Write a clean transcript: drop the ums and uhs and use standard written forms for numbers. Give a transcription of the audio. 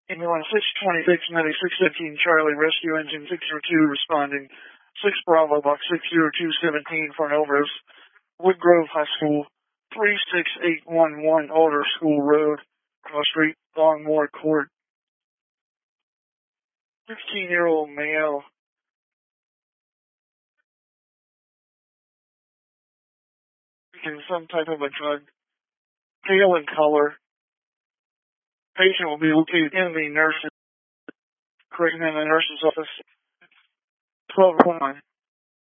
Ambulance 626, Medic 615, Charlie, Rescue Engine 602 responding. 6 Bravo, Box 60217 for an overdose. Woodgrove High School, 36811 Alder School Road, Cross Street, Longmore Court. 15-year-old male. Taking some type of a drug. Pale in color. Patient will be located in the nurse's office. 12:1.